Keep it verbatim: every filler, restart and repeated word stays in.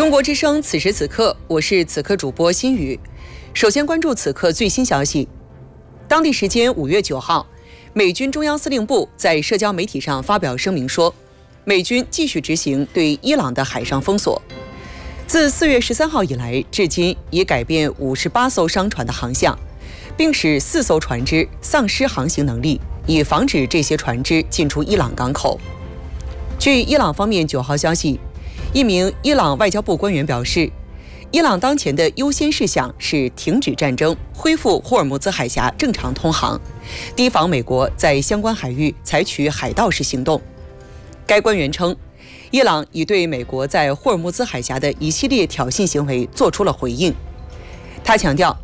中国之声，此时此刻，我是此刻主播心雨。首先关注此刻最新消息。当地时间五月九号，美军中央司令部在社交媒体上发表声明说，美军继续执行对伊朗的海上封锁。自四月十三号以来，至今已改变五十八艘商船的航向，并使四艘船只丧失航行能力，以防止这些船只进出伊朗港口。据伊朗方面九号消息，一名伊朗外交部官员表示，伊朗当前的优先事项是停止战争，恢复霍尔木兹海峡正常通航，提防美国在相关海域采取海盗式行动。该官员称，伊朗已对美国在霍尔木兹海峡的一系列挑衅行为做出了回应。他强调，